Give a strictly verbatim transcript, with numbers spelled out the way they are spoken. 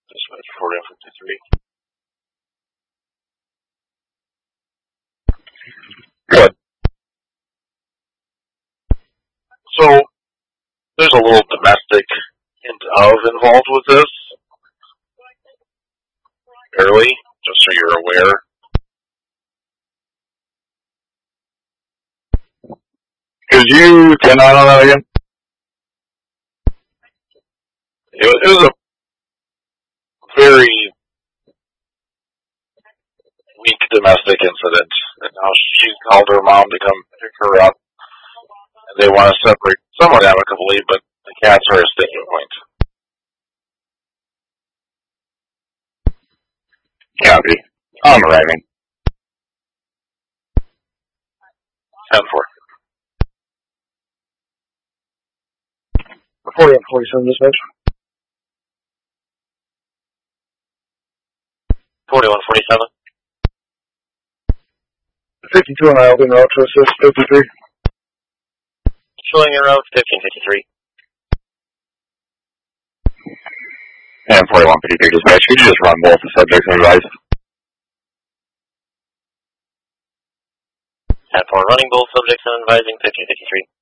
Dispatch forty-one fifty-three. Good. So, there's a little domestic hint of involved with this. Barely, just so you're aware. Could you turn that on that again? It was, it was a very weak domestic incident. And now she called her mom to come pick her up. And they want to separate somewhat amicably, but the cats are a sticking point. Copy. I'm arriving. ten four. forty-one forty-seven dispatch. forty-one forty-seven. fifty-two on Isle en route to assist fifty-three. Showing en route fifteen fifty-three. And forty-one fifty-three dispatch. Could you just run both the subjects and advise? ten four running both subjects and advising fifteen fifty-three.